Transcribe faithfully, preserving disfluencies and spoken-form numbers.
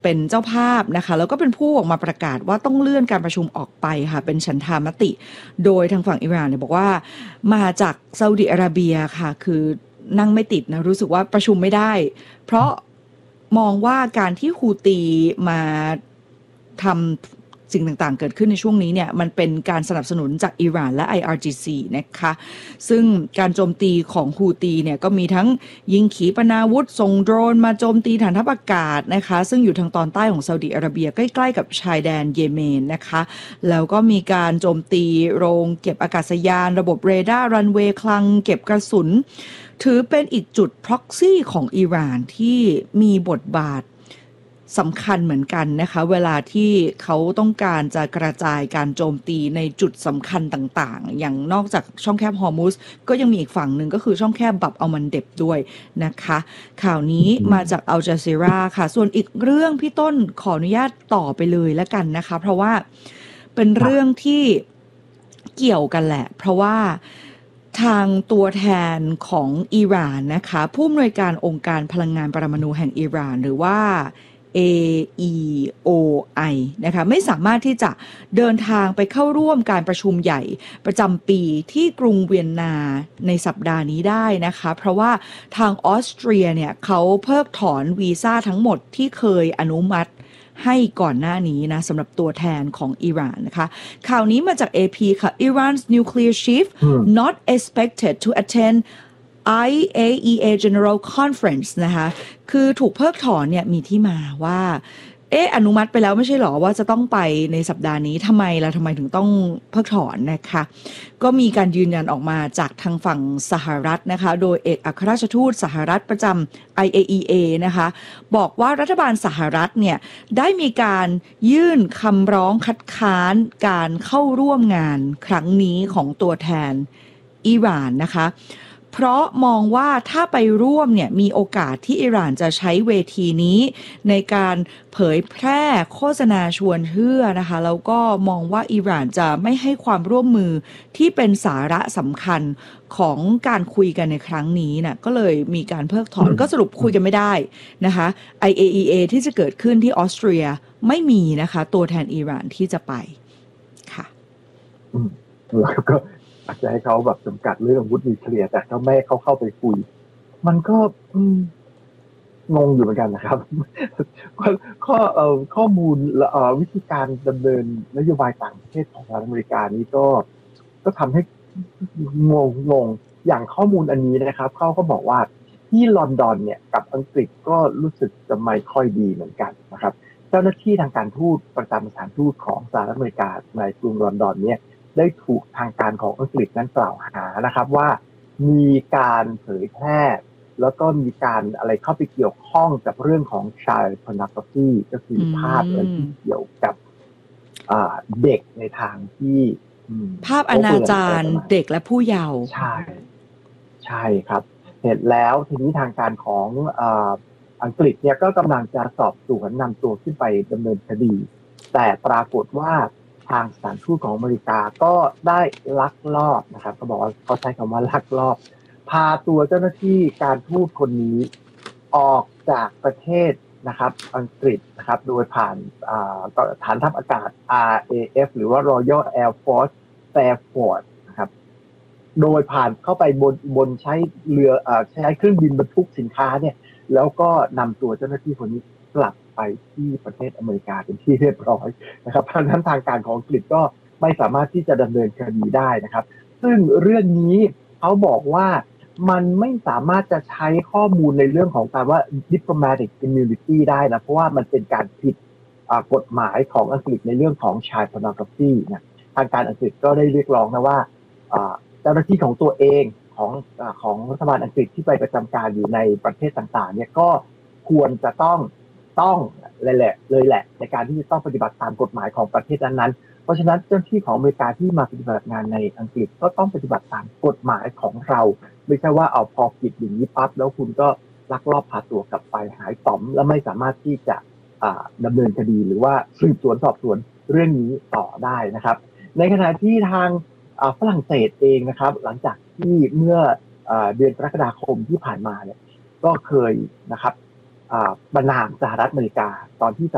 เป็นเจ้าภาพนะคะแล้วก็เป็นผู้ออกมาประกาศว่าต้องเลื่อนการประชุมออกไปค่ะเป็นฉันทามติโดยทางฝั่งอิหร่านเนี่ยบอกว่ามาจากซาอุดิอาระเบียค่ะคือนั่งไม่ติดนะรู้สึกว่าประชุมไม่ได้เพราะมองว่าการที่ฮูตีมาทำสิ่งต่างๆเกิดขึ้นในช่วงนี้เนี่ยมันเป็นการสนับสนุนจากอิหร่านและ ไอ อาร์ จี ซี นะคะซึ่งการโจมตีของฮูตีเนี่ยก็มีทั้งยิงขีปนาวุธส่งโดรนมาโจมตีฐานทัพอากาศนะคะซึ่งอยู่ทางตอนใต้ของซาอุดิอาระเบียใกล้ๆกับชายแดนเยเมนนะคะแล้วก็มีการโจมตีโรงเก็บอากาศยานระบบเรดาร์รันเวย์คลังเก็บกระสุนถือเป็นอีกจุด proxy ของอิหร่านที่มีบทบาทสำคัญเหมือนกันนะคะเวลาที่เขาต้องการจะกระจายการโจมตีในจุดสำคัญต่างๆอย่างนอกจากช่องแคบฮอร์มุสก็ยังมีอีกฝั่งหนึ่งก็คือช่องแคบบับอัลมันเดบด้วยนะคะข่าวนี้มาจากอัลจาซีราค่ะส่วนอีกเรื่องพี่ต้นขออนุญาตต่อไปเลยแล้วกันนะคะเพราะว่าเป็นเรื่องที่เกี่ยวกันแหละเพราะว่าทางตัวแทนของอิหร่านนะคะผู้อำนวยการองค์การพลังงานปรมาณูแห่งอิหร่านหรือว่าเอ อี โอ ไอ นะคะไม่สามารถที่จะเดินทางไปเข้าร่วมการประชุมใหญ่ประจำปีที่กรุงเวียนนาในสัปดาห์นี้ได้นะคะเพราะว่าทางออสเตรียเนี่ยเขาเพิกถอนวีซ่าทั้งหมดที่เคยอนุมัติให้ก่อนหน้านี้นะสำหรับตัวแทนของอิหร่านนะคะข่าวนี้มาจาก เอ พี ค่ะ Iran's nuclear chief not expected to attendไอ เอ อี เอ General Conference นะคะคือถูกเพิกถอนเนี่ยมีที่มาว่าเอ๊ะอนุมัติไปแล้วไม่ใช่หรอว่าจะต้องไปในสัปดาห์นี้ทำไมล่ะทำไมถึงต้องเพิกถอนนะคะก็มีการยืนยันออกมาจากทางฝั่งสหรัฐนะคะโดยเอกอัครราชทูตสหรัฐประจำ ไอ เอ อี เอ นะคะบอกว่ารัฐบาลสหรัฐเนี่ยได้มีการยื่นคำร้องคัดค้านการเข้าร่วมงานครั้งนี้ของตัวแทนอิหร่านนะคะเพราะมองว่าถ้าไปร่วมเนี่ยมีโอกาสที่อิหร่านจะใช้เวทีนี้ในการเผยแพร่โฆษณาชวนเชื่อนะคะแล้วก็มองว่าอิหร่านจะไม่ให้ความร่วมมือที่เป็นสาระสำคัญของการคุยกันในครั้งนี้น่ะก็เลยมีการเพิกถอนก็สรุปคุยกันไม่ได้นะคะ ไอ เอ อี เอ ที่จะเกิดขึ้นที่ออสเตรียไม่มีนะคะตัวแทนอิหร่านที่จะไปค่ะอืมแล้วก็อาจจะให้เขาแบบจำกัดเรื่องอาวุธนิวเคลียร์แต่ก็ไม่ให้เขาเข้าไปคุยมันก็งงอยู่เหมือนกันนะครับข้อเอ่อข้อมูลเอ่อวิธีการดำเนินนโยบายต่างประเทศของสหรัฐอเมริกานี้ก็ก็ทำให้งงงงอย่างข้อมูลอันนี้นะครับเขาก็บอกว่าที่ลอนดอนเนี่ยกับอังกฤษก็รู้สึกจะไม่ค่อยดีเหมือนกันนะครับเจ้าหน้าที่ทางการทูตประจำสถานทูตของสหรัฐอเมริกาในกรุงลอนดอนเนี่ยได้ถูกทางการของอังกฤษนั้นกล่าวหานะครับว่ามีการเผยแพร่แล้วก็มีการอะไรเข้าไปเกี่ยวข้องกับเรื่องของ child pornography ก็คือภาพอะไรที่เกี่ยวกับเด็กในทางที่ภาพอนาจารเด็กและผู้เยาว์ใช่ใช่ครับเสร็จแล้วทีนี้ทางการของอังกฤษเนี่ยก็กำลังจะสอบสวนนำตัวขึ้นไปดำเนินคดีแต่ปรากฏว่าทางสถานทูตของอเมริกาก็ได้ลักลอบนะครับเขาบอกว่าเขาใช้คำว่าลักลอบพาตัวเจ้าหน้าที่การทูตคนนี้ออกจากประเทศนะครับอังกฤษนะครับโดยผ่านฐานทัพอากาศ อาร์ เอ เอฟ หรือว่า Royal Air Force Fairford นะครับโดยผ่านเข้าไปบนบนใช้เรือใช้เครื่องบินบรรทุกสินค้าเนี่ยแล้วก็นำตัวเจ้าหน้าที่คนนี้กลับไปที่ประเทศอเมริกาเป็นที่เรียบร้อยนะครับเพราะฉะนั้นทางการของอังกฤษก็ไม่สามารถที่จะดำเนินคดีได้นะครับซึ่งเรื่องนี้เขาบอกว่ามันไม่สามารถจะใช้ข้อมูลในเรื่องของการว่า diplomatic immunity ได้นะเพราะว่ามันเป็นการผิดกฎหมายของอังกฤษในเรื่องของ child pornography นะทางการอังกฤษก็ได้เรียกร้องนะว่าเจ้าหน้าที่ของตัวเองของของรัฐบาลอังกฤษที่ไปประจำการอยู่ในประเทศต่างๆเนี่ยก็ควรจะต้องต้องเลยแหละเลยแหละในการที่จะต้องปฏิบัติตามกฎหมายของประเทศนั้นๆเพราะฉะนั้นเจ้าหน้าที่ของอเมริกาที่มาปฏิบัติงานในอังกฤษก็ต้องปฏิบัติตามกฎหมายของเราไม่ใช่ว่าเอาพอผิดอย่างนี้ปั๊บแล้วคุณก็ลักลอบพาตัวกลับไปหายต่อมและไม่สามารถที่จะดำเนินคดีหรือว่าสืบสวนสอบสวนเรื่องนี้ต่อได้นะครับในขณะที่ทางฝรั่งเศสเองนะครับหลังจากที่เมื่อเดือนกรกฎาคมที่ผ่านมาเนี่ยก็เคยนะครับประณามสหรัฐอเมริกาตอนที่ส